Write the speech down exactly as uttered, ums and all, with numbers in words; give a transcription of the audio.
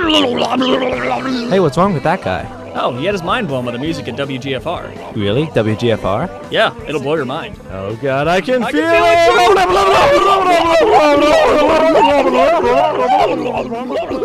Hey, what's wrong with that guy? Oh, he had his mind blown by the music at W G F R. Really? W G F R? Yeah, it'll blow your mind. Oh god, I can I feel can feel it! it